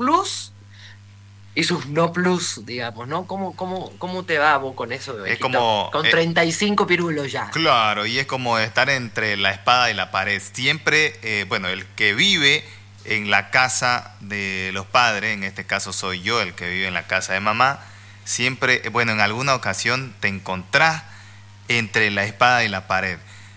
plus y sus no plus, digamos, ¿no? ¿Cómo te va vos con eso, Es Bebejito? como, Con 35 pirulos ya. claro, y es como estar entre la espada y la pared. Siempre, bueno, el que vive en la casa de los padres, en este caso soy yo el que vive en la casa de mamá, siempre, bueno, en alguna ocasión te encontrás entre la espada y la pared.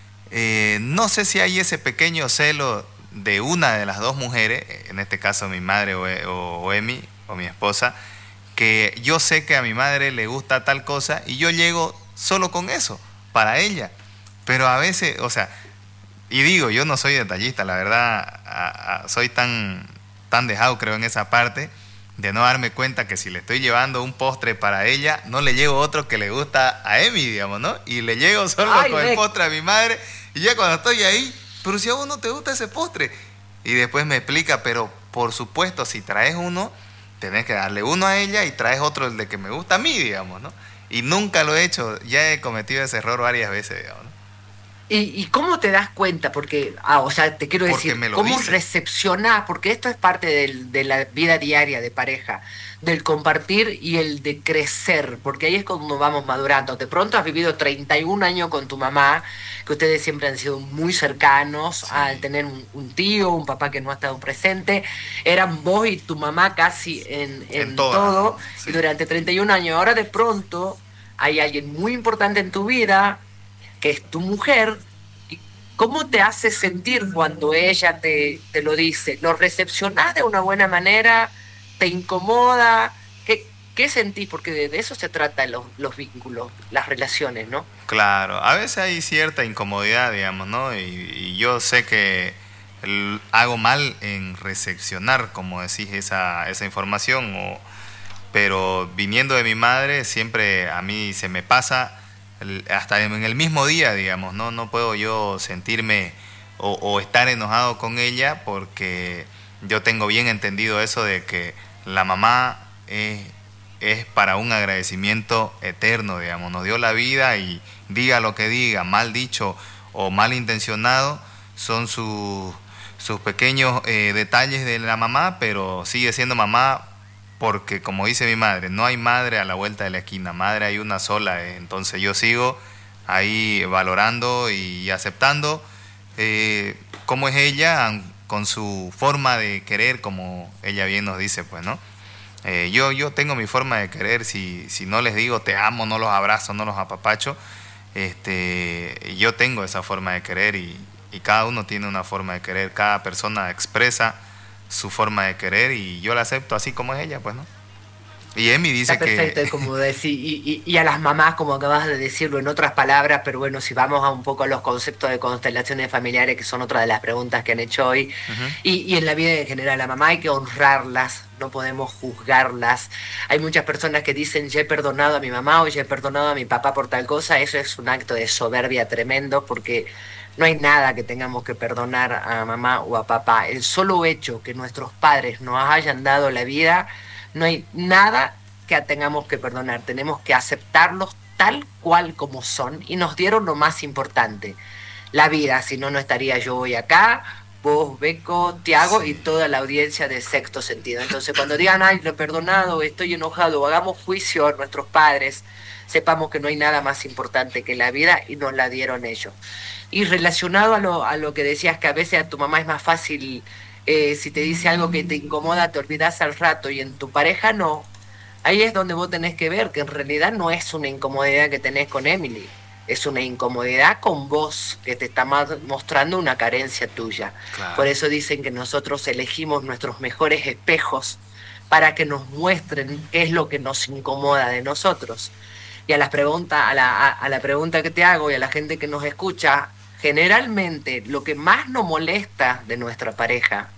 No sé si hay ese pequeño celo de una de las dos mujeres, en este caso mi madre o Emi, o mi esposa, que yo sé que a mi madre le gusta tal cosa y yo llego solo con eso, para ella. Pero a veces, o sea, y digo, yo no soy detallista, la verdad, soy tan dejado, creo, en esa parte, de no darme cuenta que si le estoy llevando un postre para ella, no le llevo otro que le gusta a Emi, digamos, ¿no? Y le llego solo Ay, con el Beck. postre a mi madre, y ya cuando estoy ahí, pero si a vos no te gusta ese postre. Y después me explica, pero por supuesto, si traes uno, tenés que darle uno a ella y traes otro, el de que me gusta a mí, digamos, ¿no? Y nunca lo he hecho, ya he cometido ese error varias veces, digamos, ¿no? ¿Y cómo te das cuenta? Porque, o sea, te quiero Porque decir, me lo ¿cómo dice. recepcionás? Porque esto es parte de la vida diaria de pareja, del compartir y el de crecer, porque ahí es cuando vamos madurando. De pronto has vivido 31 años con tu mamá, que ustedes siempre han sido muy cercanos, al Sí, tener un tío, un papá que no ha estado presente, eran vos y tu mamá casi en en todas, todo, ¿no? y Sí. durante 31 años, ahora de pronto hay alguien muy importante en tu vida que es tu mujer, y cómo te hace sentir cuando ella te lo dice. ¿Lo recepcionás de una buena manera? ¿Te incomoda? ¿Qué sentís? Porque de eso se trata los vínculos, las relaciones, ¿no? Claro, a veces hay cierta incomodidad, digamos, ¿no? Y yo sé que hago mal en recepcionar, como decís, esa información, pero viniendo de mi madre, siempre a mí se me pasa, hasta en el mismo día, digamos, ¿no? No puedo yo sentirme o estar enojado con ella porque yo tengo bien entendido eso de que la mamá es para un agradecimiento eterno, digamos, nos dio la vida y diga lo que diga, mal dicho o mal intencionado, son sus pequeños detalles de la mamá, pero sigue siendo mamá porque, como dice mi madre, no hay madre a la vuelta de la esquina, madre hay una sola, entonces yo sigo ahí valorando y aceptando cómo es ella con su forma de querer, como ella bien nos dice, pues, ¿no? Yo tengo mi forma de querer, si no les digo te amo, no los abrazo, no los apapacho, yo tengo esa forma de querer y cada uno tiene una forma de querer, cada persona expresa su forma de querer y yo la acepto así como es ella, pues, ¿no? Y Emi Está dice que, perfecto, como decir, y a las mamás, como acabas de decirlo en otras palabras, pero bueno, si vamos a un poco a los conceptos de constelaciones familiares, que son otra de las preguntas que han hecho hoy, ujú, y en la vida en general, la mamá hay que honrarlas, no podemos juzgarlas. Hay muchas personas que dicen, ya he perdonado a mi mamá o ya he perdonado a mi papá por tal cosa, eso es un acto de soberbia tremendo, porque no hay nada que tengamos que perdonar a mamá o a papá. El solo hecho que nuestros padres nos hayan dado la vida, no hay nada que tengamos que perdonar, tenemos que aceptarlos tal cual como son y nos dieron lo más importante, la vida, si no, no estaría yo hoy acá, vos, Beco, Tiago y sí, toda la audiencia de Sexto Sentido. Entonces, cuando digan, ay, lo he perdonado, estoy enojado, o hagamos juicio a nuestros padres, sepamos que no hay nada más importante que la vida y nos la dieron ellos. Y relacionado a lo que decías, que a veces a tu mamá es más fácil, si te dice algo que te incomoda, te olvidas al rato y en tu pareja no. Ahí es donde vos tenés que ver que en realidad no es una incomodidad que tenés con Emily, es una incomodidad con vos que te está mostrando una carencia tuya. Por claro. eso dicen que nosotros elegimos nuestros mejores espejos para que nos muestren qué es lo que nos incomoda de nosotros. Y a las preguntas, a la pregunta que te hago y a la gente que nos escucha, generalmente lo que más nos molesta de nuestra pareja,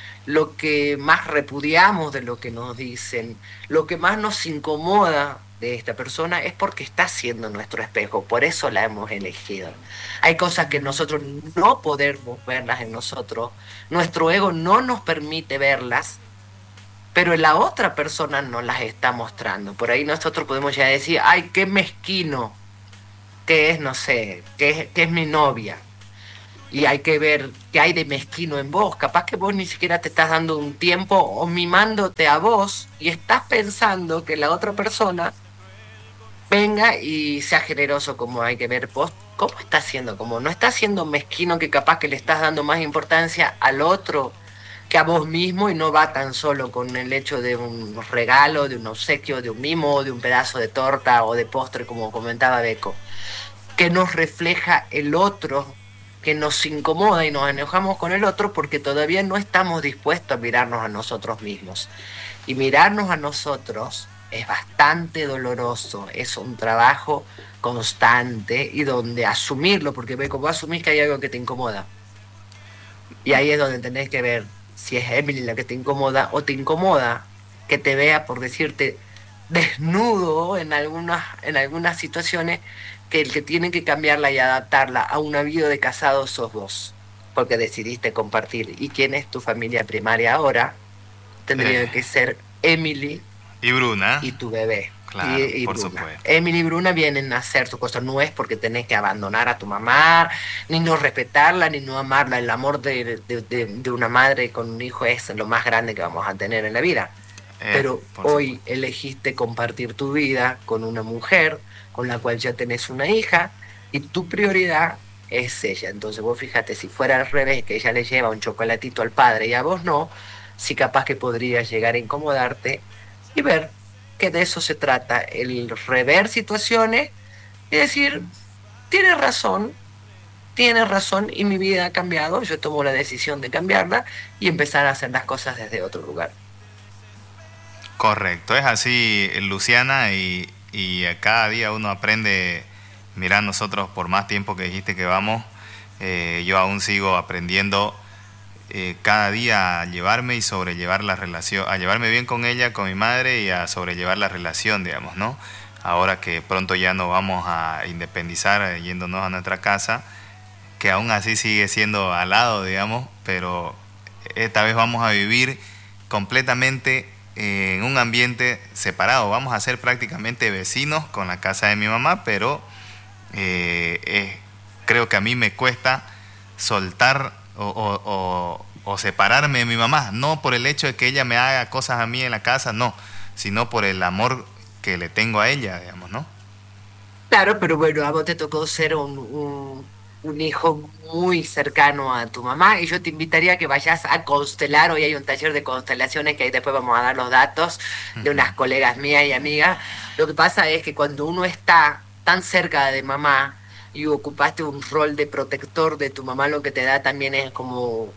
lo que más repudiamos de lo que nos dicen, lo que más nos incomoda de esta persona es porque está siendo nuestro espejo, por eso la hemos elegido. Hay cosas que nosotros no podemos verlas en nosotros, nuestro ego no nos permite verlas, pero la otra persona nos las está mostrando. Por ahí nosotros podemos ya decir, ay, qué mezquino, que es, no sé, que es mi novia. Y hay que ver qué hay de mezquino en vos. Capaz que vos ni siquiera te estás dando un tiempo o mimándote a vos y estás pensando que la otra persona venga y sea generoso. Como hay que ver vos cómo está haciendo, como no está siendo mezquino, que capaz que le estás dando más importancia al otro que a vos mismo, y no va tan solo con el hecho de un regalo, de un obsequio, de un mimo, de un pedazo de torta o de postre, como comentaba Beco, que nos refleja el otro, que nos incomoda y nos enojamos con el otro porque todavía no estamos dispuestos a mirarnos a nosotros mismos. Y mirarnos a nosotros es bastante doloroso, es un trabajo constante y donde asumirlo, porque Beco, vos asumís que hay algo que te incomoda. Y ahí es donde tenés que ver si es Emily la que te incomoda o te incomoda que te vea, por decirte, desnudo en algunas situaciones, que el que tiene que cambiarla y adaptarla a una vida de casado sos vos, porque decidiste compartir. ¿Y quién es tu familia primaria ahora? Tendría que ser Emily y Bruna y tu bebé. Claro, y por Bruna. supuesto. Emily y Bruna vienen a hacer su cosa. No es porque tenés que abandonar a tu mamá, ni no respetarla, ni no amarla. El amor de una madre con un hijo es lo más grande que vamos a tener en la vida. Pero hoy elegiste compartir tu vida con una mujer con la cual ya tenés una hija y tu prioridad es ella. Entonces vos fíjate, si fuera al revés, que ella le lleva un chocolatito al padre y a vos no, si capaz que podrías llegar a incomodarte y ver que de eso se trata, el rever situaciones y decir, tienes razón y mi vida ha cambiado, yo tomo la decisión de cambiarla y empezar a hacer las cosas desde otro lugar. Correcto, es así, Luciana, y cada día uno aprende. Mira, nosotros por más tiempo que dijiste que vamos, yo aún sigo aprendiendo cada día a llevarme y sobrellevar la relación, a llevarme bien con ella, con mi madre, y a sobrellevar la relación, digamos, ¿no? Ahora que pronto ya nos vamos a independizar, yéndonos a nuestra casa, que aún así sigue siendo al lado, digamos, pero esta vez vamos a vivir completamente en un ambiente separado. Vamos a ser prácticamente vecinos con la casa de mi mamá, pero creo que a mí me cuesta soltar o separarme de mi mamá, no por el hecho de que ella me haga cosas a mí en la casa, no, sino por el amor que le tengo a ella, digamos, ¿no? Claro, pero bueno, a vos te tocó ser un hijo muy cercano a tu mamá, y yo te invitaría a que vayas a constelar. Hoy hay un taller de constelaciones que ahí después vamos a dar los datos de unas colegas mías y amigas. Lo que pasa es que cuando uno está tan cerca de mamá y ocupaste un rol de protector de tu mamá, lo que te da también es como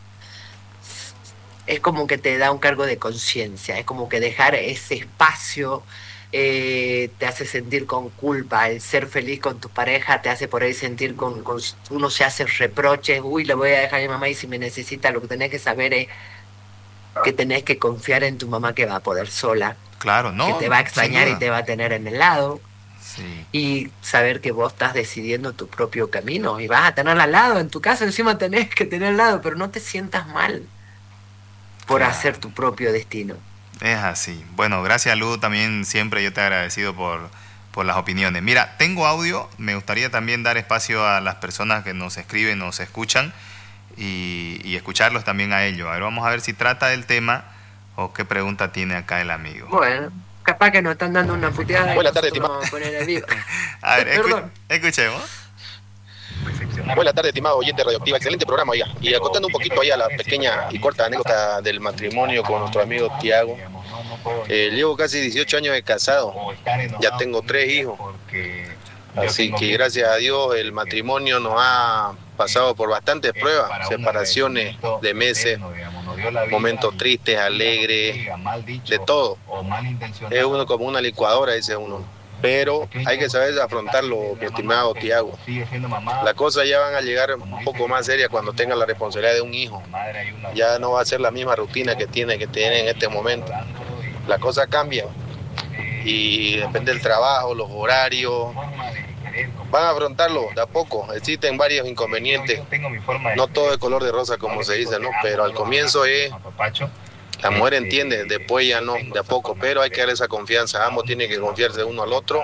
que te da un cargo de conciencia, es como que dejar ese espacio te hace sentir con culpa. El ser feliz con tu pareja te hace por ahí sentir uno se hace reproches, uy, le voy a dejar a mi mamá y si me necesita. Lo que tenés que saber es que tenés que confiar en tu mamá, que va a poder sola, claro, no, que te va a extrañar y te va a tener en el lado. Sí. Y saber que vos estás decidiendo tu propio camino y vas a tenerla al lado. En tu casa encima tenés que tener al lado, pero no te sientas mal por hacer tu propio destino. Es así. Bueno, gracias, Lu, también siempre yo te he agradecido por las opiniones. Mira, tengo audio, me gustaría también dar espacio a las personas que nos escriben, nos escuchan, y escucharlos también a ellos. A ver, vamos a ver si trata del tema o qué pregunta tiene acá el amigo. Bueno, capaz que nos están dando una puteada. Buenas tardes, vamos a poner el vivo. A ver, escuchemos. Buenas tardes, estimado oyente radioactiva. Excelente programa, oiga. Y contando un poquito ahí a la pequeña y corta anécdota del matrimonio con nuestro amigo Tiago. Llevo casi 18 años de casado. Ya tengo 3 hijos. Así que gracias a Dios el matrimonio nos ha pasado por bastantes pruebas, separaciones de meses, momentos tristes, alegres, de todo. Es uno como una licuadora, dice uno. Pero hay que saber afrontarlo, mi estimado Tiago. Las cosas ya van a llegar un poco más serias cuando tenga la responsabilidad de un hijo. Ya no va a ser la misma rutina que tiene que tener en este momento. Las cosas cambian y depende del trabajo, los horarios. Van a afrontarlo de a poco. Existen varios inconvenientes. No todo es color de rosa, como se dice, ¿no? Pero al comienzo es La mujer entiende, después ya no, de a poco, pero hay que dar esa confianza. Ambos tienen que confiarse uno al otro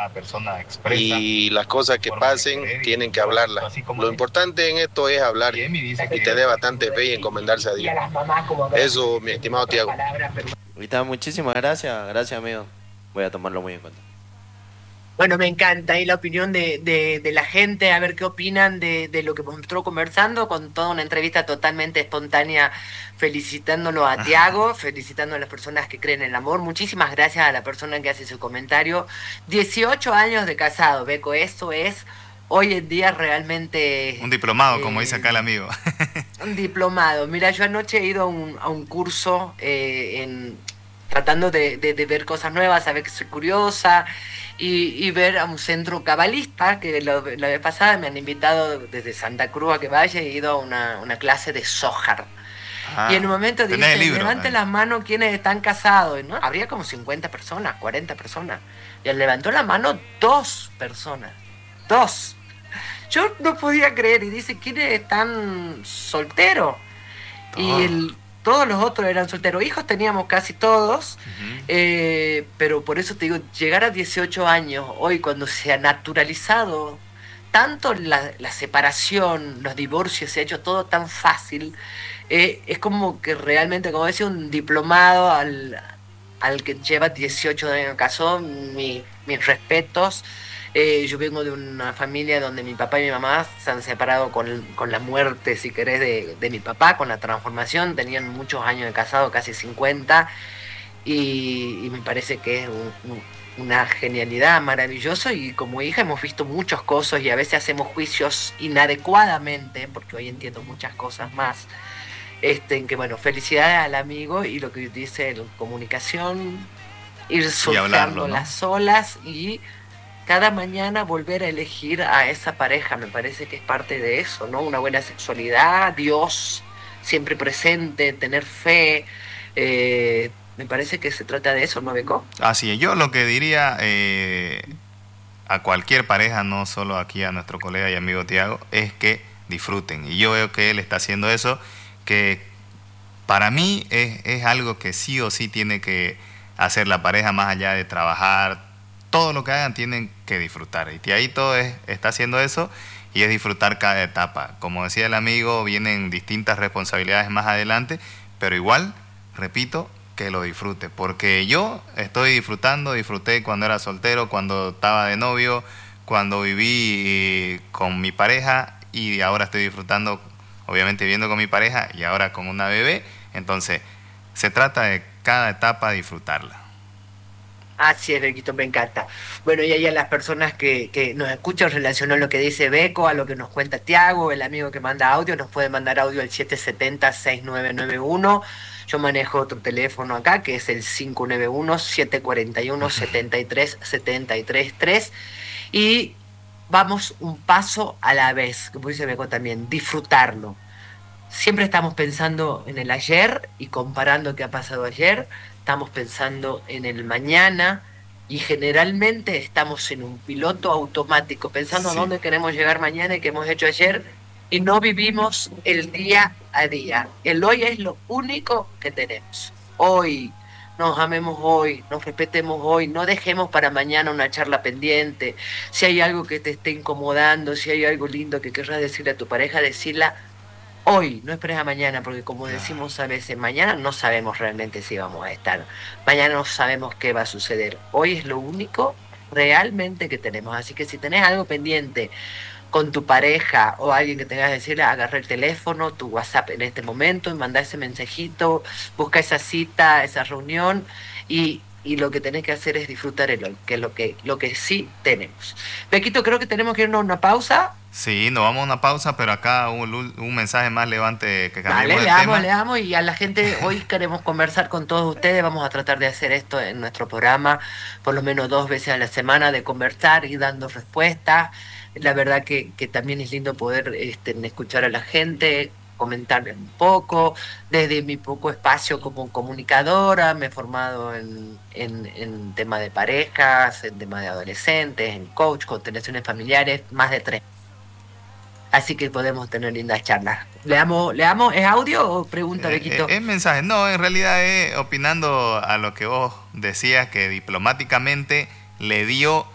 y las cosas que pasen tienen que hablarlas. Lo importante en esto es hablar y tener bastante fe y encomendarse a Dios. Eso, mi estimado Tiago. Ahorita, muchísimas gracias amigo. Voy a tomarlo muy en cuenta. Bueno, me encanta ahí la opinión de la gente, a ver qué opinan de lo que hemos estado conversando, con toda una entrevista totalmente espontánea, felicitándolo a Tiago, felicitando a las personas que creen en el amor. Muchísimas gracias a la persona que hace su comentario. 18 años de casado, Beco, eso es hoy en día realmente... Un diplomado, como dice acá el amigo. Un diplomado. Mira, yo anoche he ido a un curso tratando de ver cosas nuevas, a ver que soy curiosa, y ver a un centro cabalista, que la vez pasada me han invitado desde Santa Cruz a que vaya, y he ido a una clase de Zohar. Y en un momento dicen, levanten las manos quienes están casados, ¿no? Habría como 50 personas, 40 personas. Y levantó la mano 2 personas. 2. Yo no podía creer, y dice, ¿quiénes están solteros? Y todos los otros eran solteros. Hijos teníamos casi todos, pero por eso te digo, llegar a 18 años, hoy cuando se ha naturalizado tanto la separación, los divorcios, se ha hecho todo tan fácil, es como que realmente, como decía, un diplomado al que lleva 18 años casó, mis respetos. Yo vengo de una familia donde mi papá y mi mamá se han separado con la muerte, si querés, de mi papá, con la transformación. Tenían muchos años de casado, casi 50, y me parece que es una genialidad, maravilloso, y como hija hemos visto muchas cosas y a veces hacemos juicios inadecuadamente, porque hoy entiendo muchas cosas más. En que, bueno, felicidades al amigo, y lo que dice la comunicación, ir surfeando las olas y cada mañana volver a elegir a esa pareja. Me parece que es parte de eso, ¿no? Una buena sexualidad, Dios siempre presente, tener fe. Me parece que se trata de eso, ¿no, Beco? Así es. Yo lo que diría a cualquier pareja, no solo aquí a nuestro colega y amigo Tiago, es que disfruten. Y yo veo que él está haciendo eso, que para mí es algo que sí o sí tiene que hacer la pareja, más allá de trabajar. Todo lo que hagan tienen que disfrutar. Y Tiaguito está haciendo eso, y es disfrutar cada etapa. Como decía el amigo, vienen distintas responsabilidades más adelante, pero igual, repito, que lo disfrute. Porque yo disfruté cuando era soltero, cuando estaba de novio, cuando viví con mi pareja, y ahora estoy disfrutando, obviamente viviendo con mi pareja, y ahora con una bebé. Entonces, se trata de cada etapa disfrutarla. Así es, Bequito, me encanta. Bueno, y ahí a las personas que nos escuchan relacionado a lo que dice Beco, a lo que nos cuenta Tiago, el amigo que manda audio, nos puede mandar audio al 770-6991. Yo manejo otro teléfono acá, que es el 591-741-73733. Y vamos un paso a la vez, como dice Beco también, disfrutarlo. Siempre estamos pensando en el ayer y comparando qué ha pasado ayer. Estamos pensando en el mañana, y generalmente estamos en un piloto automático, pensando a dónde queremos llegar mañana y qué hemos hecho ayer, y no vivimos el día a día. El hoy es lo único que tenemos. Hoy, nos amemos hoy, nos respetemos hoy, no dejemos para mañana una charla pendiente. Si hay algo que te esté incomodando, si hay algo lindo que querrás decirle a tu pareja, decirla hoy, no esperes a mañana, porque como decimos a veces, mañana no sabemos realmente si vamos a estar. Mañana no sabemos qué va a suceder. Hoy es lo único realmente que tenemos. Así que si tenés algo pendiente con tu pareja o alguien que tengas que decirle, agarra el teléfono, tu WhatsApp en este momento, y manda ese mensajito, busca esa cita, esa reunión, y lo que tenés que hacer es disfrutar el hoy, que es lo que sí tenemos. Bequito, creo que tenemos que irnos a una pausa. Sí, nos vamos a una pausa, pero acá un mensaje más levante que cambiemos de tema. Le damos, y a la gente hoy queremos conversar con todos ustedes. Vamos a tratar de hacer esto en nuestro programa por lo menos 2 veces a la semana, de conversar y dando respuestas. La verdad que también es lindo poder escuchar a la gente, comentarles un poco. Desde mi poco espacio como comunicadora, me he formado en tema de parejas, en tema de adolescentes, en coach, constelaciones familiares, más de 3. Así que podemos tener lindas charlas. ¿Leamos? ¿Es audio o pregunta, Bequito? Es mensaje. No, en realidad es opinando a lo que vos decías, que diplomáticamente le dijo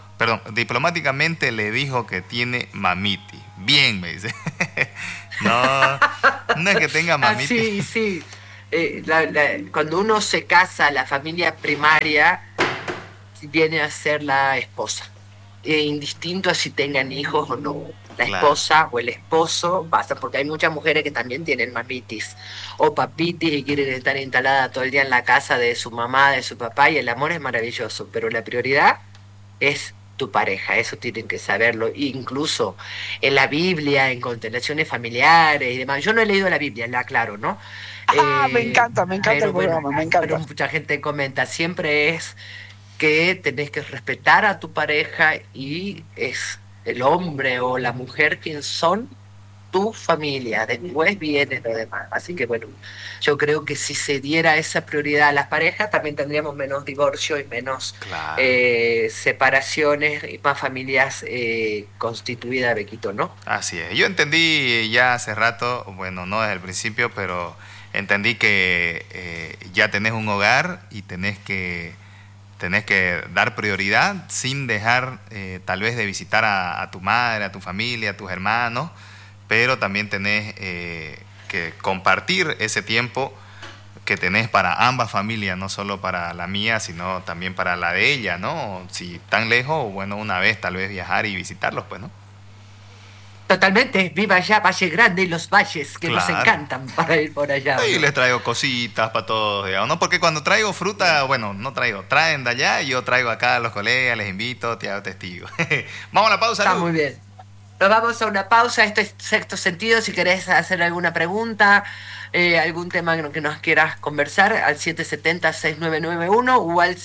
que tiene mamitis. Bien, me dice. No es que tenga mamitis. Sí. Cuando uno se casa, la familia primaria viene a ser la esposa. Indistinto a si tengan hijos o no. La esposa o el esposo pasa, porque hay muchas mujeres que también tienen mamitis o papitis y quieren estar instaladas todo el día en la casa de su mamá, de su papá, y el amor es maravilloso, pero la prioridad es tu pareja, eso tienen que saberlo. Incluso en la Biblia, en constelaciones familiares y demás. Yo no he leído la Biblia, la aclaro, ¿no? Me encanta el programa, me encanta. Pero mucha gente comenta, siempre es que tenés que respetar a tu pareja y es el hombre o la mujer quien son tu familia, después viene lo demás. Así que bueno, yo creo que si se diera esa prioridad a las parejas, también tendríamos menos divorcio y menos separaciones y más familias constituidas, Bequito, ¿no? Así es. Yo entendí ya hace rato, bueno, no desde el principio, pero entendí que ya tenés un hogar y tenés que dar prioridad sin dejar tal vez de visitar a tu madre, a tu familia, a tus hermanos, pero también tenés que compartir ese tiempo que tenés para ambas familias, no solo para la mía, sino también para la de ella, ¿no? Si tan lejos, bueno, una vez tal vez viajar y visitarlos, pues, ¿no? Totalmente, viva allá Valle Grande y los valles que nos encantan para ir por allá. Y les traigo cositas para todos, digamos, ¿no? Porque cuando traigo fruta, bueno, no traigo, traen de allá y yo traigo acá a los colegas, les invito, te hago testigo. Vamos a la pausa, Está Lu. muy bien. Nos vamos a una pausa, esto es Sexto Sentido, si querés hacer alguna pregunta, algún tema que nos quieras conversar, al 770-6991 o al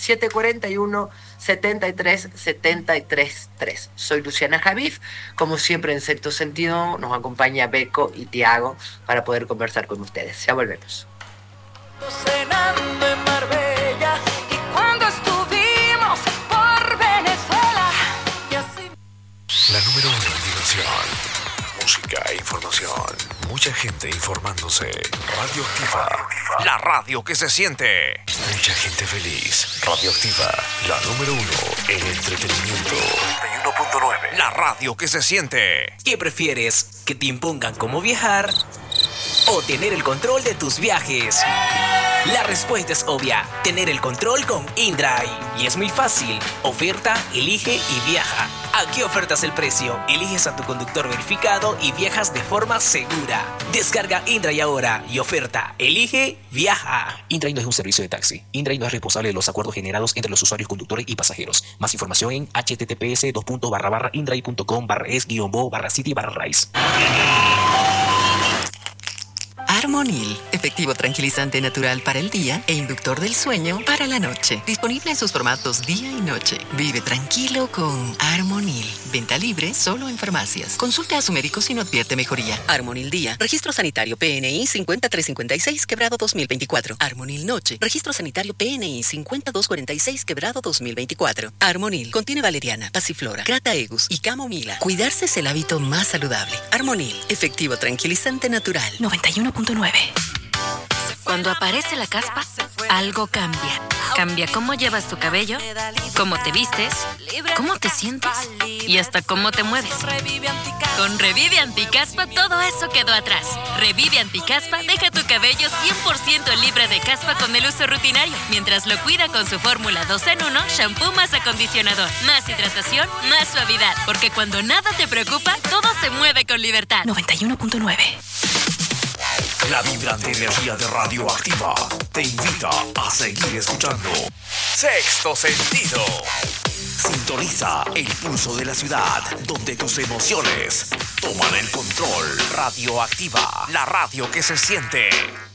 741-73-733-3. Soy Luciana Javif, como siempre en Sexto Sentido nos acompaña Beco y Tiago para poder conversar con ustedes. Ya volvemos. Cenando en Marbella y cuando estuvimos por Venezuela y así... La número 1 en diversión, música e información. Mucha gente informándose. Radioactiva, la radio que se siente. Mucha gente feliz. Radioactiva, la número 1 en entretenimiento. 91.9, la radio que se siente. ¿Qué prefieres? ¿Que te impongan cómo viajar o tener el control de tus viajes? La respuesta es obvia, tener el control con InDrive. Y es muy fácil. Oferta, elige y viaja. ¿A qué ofertas el precio? Eliges a tu conductor verificado y viajas de forma segura. Descarga InDrive ahora y oferta, elige, viaja. InDrive no es un servicio de taxi. InDrive no es responsable de los acuerdos generados entre los usuarios, conductores y pasajeros. Más información en https://indrive.com/es-bo/city/rice. Armonil, efectivo tranquilizante natural para el día e inductor del sueño para la noche. Disponible en sus formatos día y noche. Vive tranquilo con Armonil. Venta libre solo en farmacias. Consulte a su médico si no advierte mejoría. Armonil Día. Registro sanitario PNI 5356 quebrado 2024. Armonil Noche. Registro sanitario PNI 5246 quebrado 2024. Armonil contiene valeriana, pasiflora, crataegus y camomila. Cuidarse es el hábito más saludable. Armonil, efectivo tranquilizante natural. 91.9. Cuando aparece la caspa, algo cambia. Cambia cómo llevas tu cabello, cómo te vistes, cómo te sientes y hasta cómo te mueves. Con Revive Anticaspa todo eso quedó atrás. Revive Anticaspa deja tu cabello 100% libre de caspa con el uso rutinario, mientras lo cuida con su fórmula 2 en 1, shampoo más acondicionador, más hidratación, más suavidad. Porque cuando nada te preocupa, todo se mueve con libertad. 91.9. La vibrante energía de Radioactiva te invita a seguir escuchando Sexto Sentido. Sintoniza el pulso de la ciudad, donde tus emociones toman el control. Radioactiva, la radio que se siente.